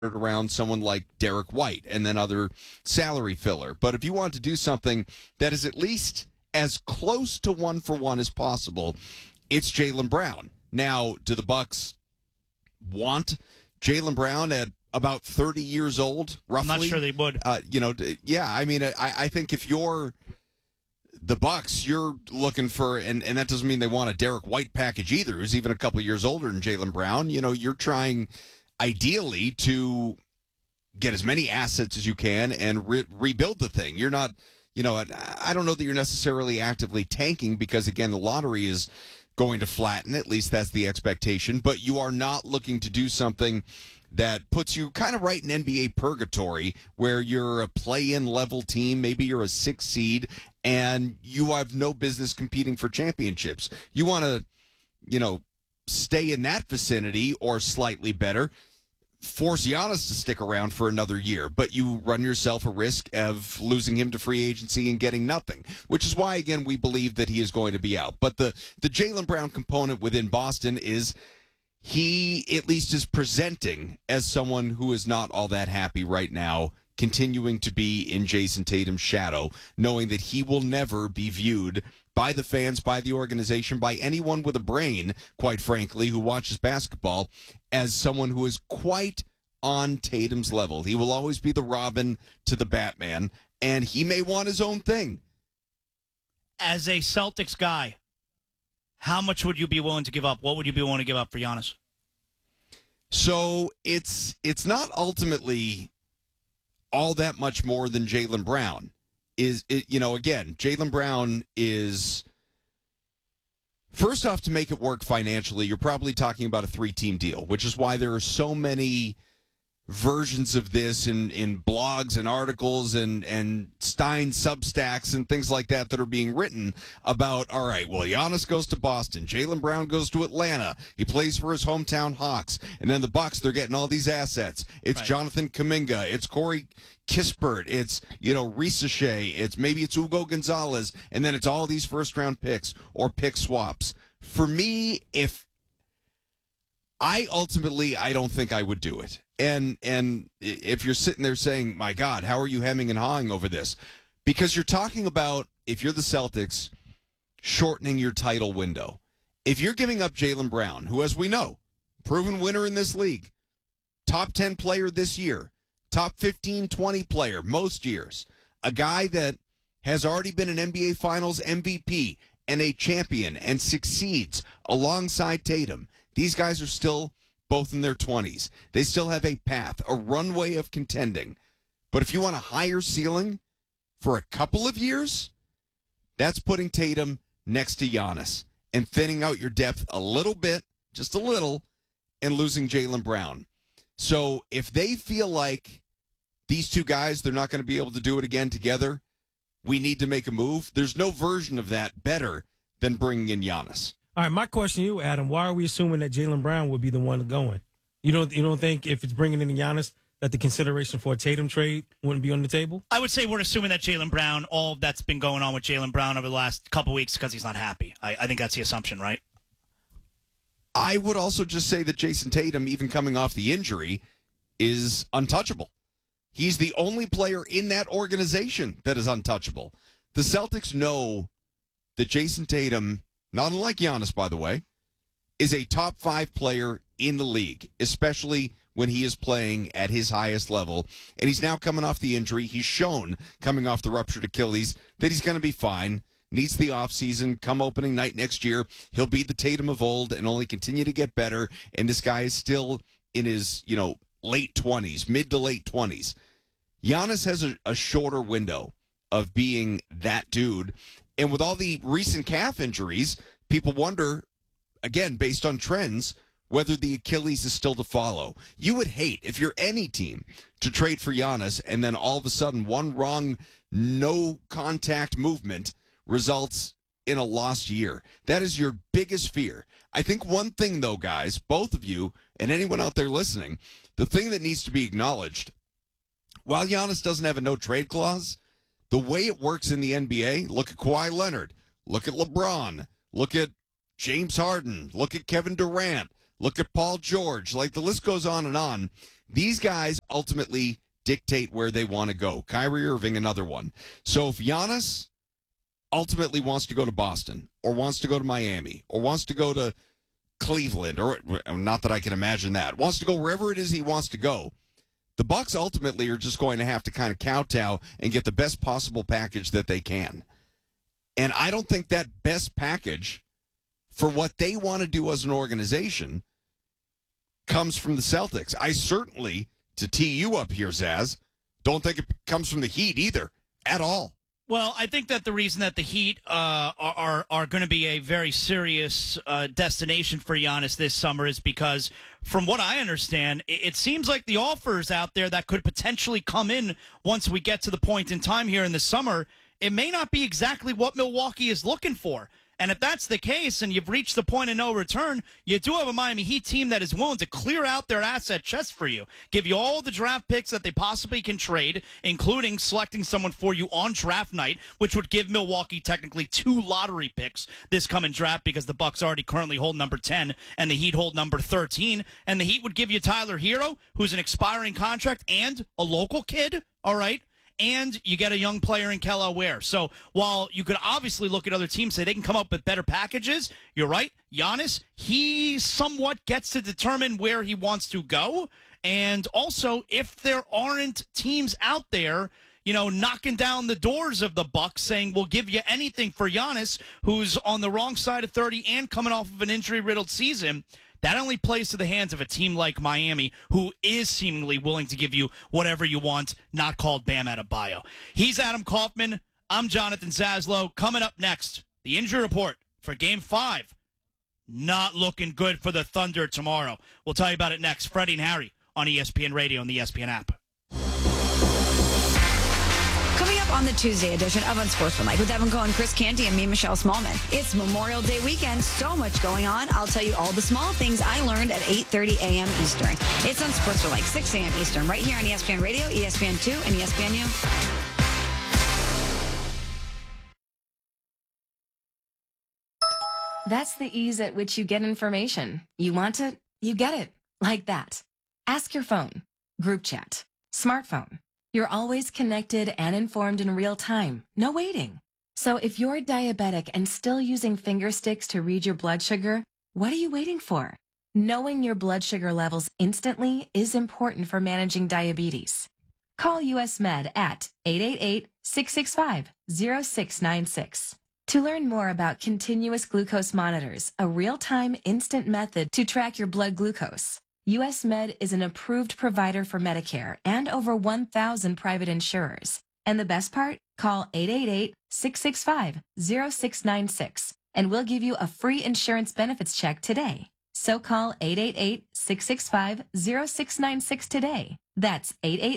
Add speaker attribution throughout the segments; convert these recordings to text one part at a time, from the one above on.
Speaker 1: around someone like Derek White and then other salary filler. But if you want to do something that is at least as close to 1-for-1 as possible, it's Jaylen Brown. Now, do the Bucks want Jaylen Brown at about 30 years old, roughly?
Speaker 2: I'm not sure they would.
Speaker 1: I think if you're the Bucks, you're looking for, and that doesn't mean they want a Derek White package either, who's even a couple years older than Jaylen Brown. You're trying ideally to get as many assets as you can and rebuild the thing. You're not, I don't know that you're necessarily actively tanking because, again, the lottery is going to flatten. At least that's the expectation. But you are not looking to do something that puts you kind of right in NBA purgatory where you're a play-in level team. Maybe you're a 6 seed and you have no business competing for championships. You want to, stay in that vicinity or slightly better. Force Giannis to stick around for another year, but you run yourself a risk of losing him to free agency and getting nothing, which is why, again, we believe that he is going to be out. But the Jaylen Brown component within Boston is he at least is presenting as someone who is not all that happy right now, continuing to be in Jason Tatum's shadow, knowing that he will never be viewed by the fans, by the organization, by anyone with a brain, quite frankly, who watches basketball, as someone who is quite on Tatum's level. He will always be the Robin to the Batman, and he may want his own thing.
Speaker 2: As a Celtics guy, how much would you be willing to give up? What would you be willing to give up for Giannis?
Speaker 1: So it's not ultimately all that much more than Jaylen Brown. Again, Jaylen Brown is, first off, to make it work financially, you're probably talking about a 3-team deal, which is why there are so many versions of this in blogs and articles and Stein Substacks and things like that are being written about, all right, well, Giannis goes to Boston, Jaylen Brown goes to Atlanta, he plays for his hometown Hawks, and then the Bucks, they're getting all these assets. It's right. Jonathan Kuminga, it's Corey Kispert, it's, Ricochet, maybe it's Hugo Gonzalez, and then it's all these first-round picks or pick swaps. For me, I don't think I would do it. And if you're sitting there saying, my God, how are you hemming and hawing over this? Because you're talking about, if you're the Celtics, shortening your title window. If you're giving up Jaylen Brown, who, as we know, proven winner in this league, top 10 player this year, top 15, 20 player most years, a guy that has already been an NBA Finals MVP and a champion and succeeds alongside Tatum. These guys are still both in their 20s. They still have a path, a runway of contending. But if you want a higher ceiling for a couple of years, that's putting Tatum next to Giannis and thinning out your depth a little bit, just a little, and losing Jaylen Brown. So if they feel like these two guys, they're not going to be able to do it again together, we need to make a move. There's no version of that better than bringing in Giannis.
Speaker 3: All right, my question to you, Adam, why are we assuming that Jaylen Brown would be the one going? You don't think if it's bringing in Giannis that the consideration for a Tatum trade wouldn't be on the table?
Speaker 2: I would say we're assuming that Jaylen Brown, all that's been going on with Jaylen Brown over the last couple weeks because he's not happy. I think that's the assumption, right?
Speaker 1: I would also just say that Jason Tatum, even coming off the injury, is untouchable. He's the only player in that organization that is untouchable. The Celtics know that Jason Tatum, not unlike Giannis, by the way, is a top 5 player in the league, especially when he is playing at his highest level. And he's now coming off the injury. He's shown, coming off the ruptured Achilles, that he's going to be fine. Needs the offseason. Come opening night next year, he'll be the Tatum of old and only continue to get better. And this guy is still in his, late 20s, mid to late 20s. Giannis has a shorter window of being that dude. And with all the recent calf injuries, people wonder, again, based on trends, whether the Achilles is still to follow. You would hate, if you're any team, to trade for Giannis and then all of a sudden one wrong, no contact movement results in a lost year. That is your biggest fear. I think one thing, though, guys, both of you and anyone out there listening, the thing that needs to be acknowledged, while Giannis doesn't have a no-trade clause, the way it works in the NBA, look at Kawhi Leonard, look at LeBron, look at James Harden, look at Kevin Durant, look at Paul George, like the list goes on and on. These guys ultimately dictate where they want to go. Kyrie Irving, another one. So if Giannis ultimately wants to go to Boston or wants to go to Miami or wants to go to Cleveland, or not that I can imagine that, wants to go wherever it is he wants to go, the Bucks ultimately are just going to have to kind of kowtow and get the best possible package that they can. And I don't think that best package for what they want to do as an organization comes from the Celtics. I certainly, to tee you up here, Zaz, don't think it comes from the Heat either, at all.
Speaker 2: Well, I think that the reason that the Heat are going to be a very serious destination for Giannis this summer is because, from what I understand, it seems like the offers out there that could potentially come in once we get to the point in time here in the summer, it may not be exactly what Milwaukee is looking for. And if that's the case and you've reached the point of no return, you do have a Miami Heat team that is willing to clear out their asset chest for you, give you all the draft picks that they possibly can trade, including selecting someone for you on draft night, which would give Milwaukee technically 2 lottery picks this coming draft because the Bucks already currently hold number 10 and the Heat hold number 13. And the Heat would give you Tyler Hero, who's an expiring contract and a local kid, all right? And you get a young player in Kelly Ware. So while you could obviously look at other teams, say they can come up with better packages, you're right. Giannis, he somewhat gets to determine where he wants to go. And also, if there aren't teams out there, you know, knocking down the doors of the Bucks saying, we'll give you anything for Giannis, who's on the wrong side of 30 and coming off of an injury-riddled season, that only plays to the hands of a team like Miami, who is seemingly willing to give you whatever you want, not called Bam Adebayo. He's Adam Kaufman. I'm Jonathan Zaslow. Coming up next, the injury report for Game 5. Not looking good for the Thunder tomorrow. We'll tell you about it next. Freddie and Harry on ESPN Radio and the ESPN app.
Speaker 4: Coming up on the Tuesday edition of Unsportsmanlike with Evan Cohen, Chris Canty, and me, Michelle Smallman. It's Memorial Day weekend. So much going on. I'll tell you all the small things I learned at 8:30 a.m. Eastern. It's Unsportsmanlike, 6 a.m. Eastern, right here on ESPN Radio, ESPN2, and ESPNU.
Speaker 5: That's the ease at which you get information. You want it, you get it. Like that. Ask your phone. Group chat. Smartphone. You're always connected and informed in real time. No waiting. So if you're diabetic and still using finger sticks to read your blood sugar, what are you waiting for? Knowing your blood sugar levels instantly is important for managing diabetes. Call US Med at 888-665-0696. To learn more about continuous glucose monitors, a real-time instant method to track your blood glucose. US Med is an approved provider for Medicare and over 1,000 private insurers. And the best part? Call 888-665-0696 and we'll give you a free insurance benefits check today. So call 888-665-0696 today. That's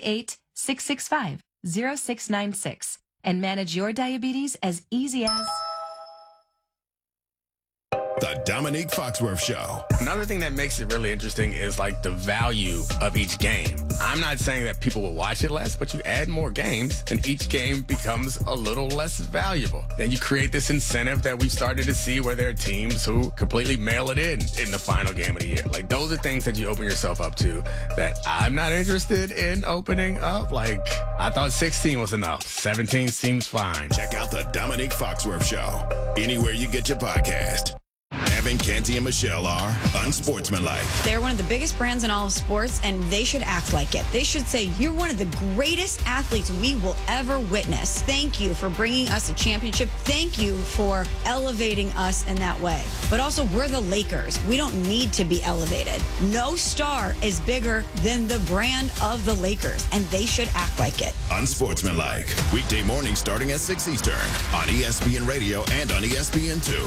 Speaker 5: 888-665-0696 and manage your diabetes as easy as...
Speaker 6: The Dominique Foxworth Show.
Speaker 7: Another thing that makes it really interesting is like the value of each game. I'm not saying that people will watch it less, but you add more games and each game becomes a little less valuable. Then you create this incentive that we've started to see where there are teams who completely mail it in the final game of the year. Like those are things that you open yourself up to that I'm not interested in opening up. Like I thought 16 was enough. 17 seems fine.
Speaker 6: Check out the Dominique Foxworth Show anywhere you get your podcast. Evan, Canty, and Michelle are Unsportsmanlike.
Speaker 4: They're one of the biggest brands in all of sports, and they should act like it. They should say, you're one of the greatest athletes we will ever witness. Thank you for bringing us a championship. Thank you for elevating us in that way. But also, we're the Lakers. We don't need to be elevated. No star is bigger than the brand of the Lakers, and they should act like it.
Speaker 6: Unsportsmanlike. Weekday mornings starting at 6 Eastern on ESPN Radio and on ESPN2.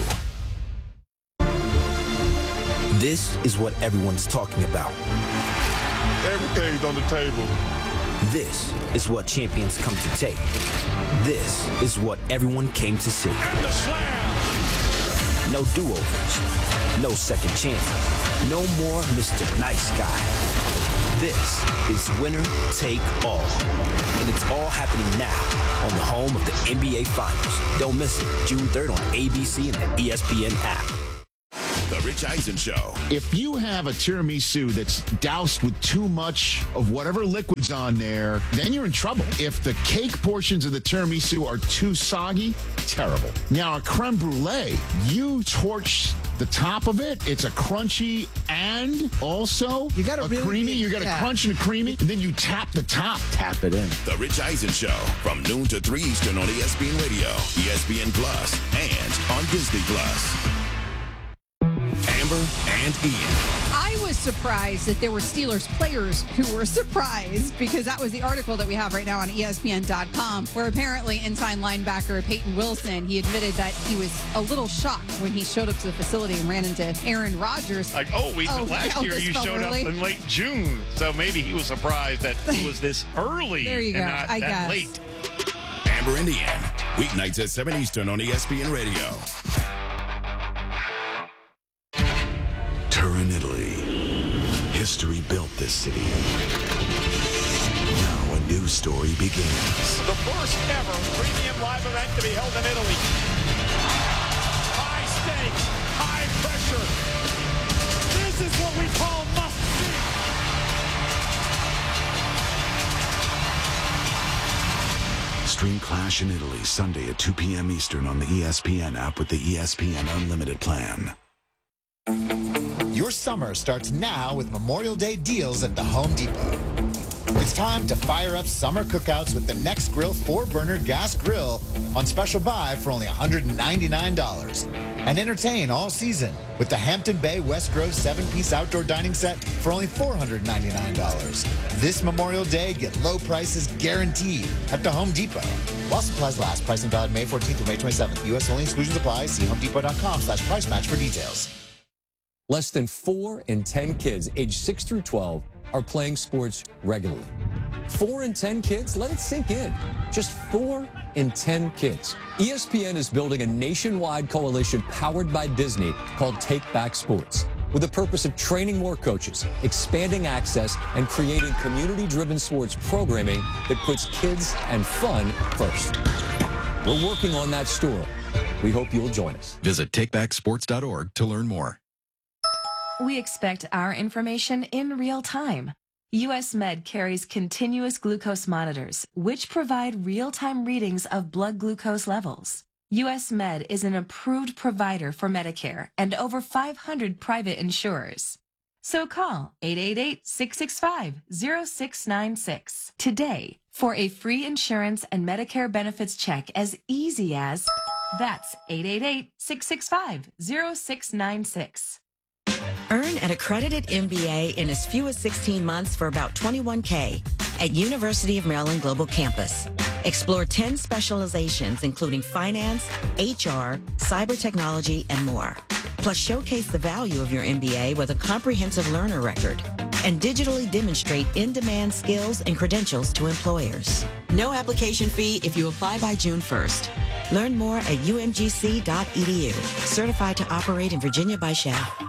Speaker 8: This is what everyone's talking about.
Speaker 9: Everything's on the table.
Speaker 8: This is what champions come to take. This is what everyone came to see.
Speaker 9: The slam.
Speaker 8: No do-overs. No second chances. No more Mr. Nice Guy. This is winner take all. And it's all happening now on the home of the NBA Finals. Don't miss it. June 3rd on ABC and the ESPN app.
Speaker 6: The Rich Eisen Show.
Speaker 10: If you have a tiramisu that's doused with too much of whatever liquid's on there, then you're in trouble. If the cake portions of the tiramisu are too soggy, terrible. Now, a creme brulee, you torch the top of it. It's a crunchy and also
Speaker 11: You got a
Speaker 10: a
Speaker 11: really
Speaker 10: creamy.
Speaker 11: big-
Speaker 10: You got a
Speaker 11: yeah.
Speaker 10: crunch and a creamy, and then you tap the top. Tap it in.
Speaker 6: The Rich Eisen Show from noon to 3 Eastern on ESPN Radio, ESPN Plus, and on Disney Plus. Amber and Ian.
Speaker 12: I was surprised that there were Steelers players who were surprised because that was the article that we have right now on ESPN.com, where apparently inside linebacker Peyton Wilson, he admitted that he was a little shocked when he showed up to the facility and ran into Aaron Rodgers.
Speaker 13: Last year
Speaker 12: this
Speaker 13: you
Speaker 12: felt
Speaker 13: showed
Speaker 12: early.
Speaker 13: up in late June, so maybe he was surprised that it was this early
Speaker 12: There you
Speaker 13: and
Speaker 12: go,
Speaker 13: not
Speaker 12: I
Speaker 13: that
Speaker 12: guess.
Speaker 13: late.
Speaker 6: Amber and Ian. Weeknights at 7 Eastern on ESPN Radio.
Speaker 14: Turin, Italy. History built this city. Now a new story begins.
Speaker 9: The first ever premium live event to be held in Italy. High stakes, high pressure. This is what we call must see.
Speaker 14: Stream Clash in Italy Sunday at 2 p.m. Eastern on the ESPN app with the ESPN Unlimited plan.
Speaker 15: Your summer starts now with Memorial Day deals at the Home Depot. It's time to fire up summer cookouts with the Next Grill 4-burner gas grill on special buy for only $199. And entertain all season with the Hampton Bay West Grove 7-piece outdoor dining set for only $499. This Memorial Day, get low prices guaranteed at the Home Depot. While supplies last, pricing valid May 14th through May 27th. U.S. only, exclusions apply. See homedepot.com/price match for details.
Speaker 16: Less than 4 in 10 kids aged 6 through 12 are playing sports regularly. 4 in 10 kids? Let it sink in. Just 4 in 10 kids. ESPN is building a nationwide coalition powered by Disney called Take Back Sports, with the purpose of training more coaches, expanding access, and creating community-driven sports programming that puts kids and fun first. We're working on that story. We hope you'll join us.
Speaker 17: Visit takebacksports.org to learn more.
Speaker 5: We expect our information in real time. US Med carries continuous glucose monitors, which provide real-time readings of blood glucose levels. US Med is an approved provider for Medicare and over 500 private insurers. So call 888-665-0696 today for a free insurance and Medicare benefits check as easy as... That's 888-665-0696.
Speaker 18: Earn an accredited MBA in as few as 16 months for about $21K at University of Maryland Global Campus. Explore 10 specializations, including finance, HR, cyber technology, and more. Plus, showcase the value of your MBA with a comprehensive learner record and digitally demonstrate in-demand skills and credentials to employers. No application fee if you apply by June 1st. Learn more at umgc.edu. Certified to operate in Virginia by Shell.